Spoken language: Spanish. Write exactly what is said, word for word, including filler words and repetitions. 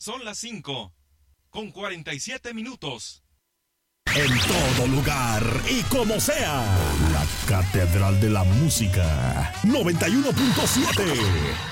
Son las cinco, con cuarenta y siete minutos. En todo lugar y como sea, la Catedral de la Música, noventa y uno punto siete.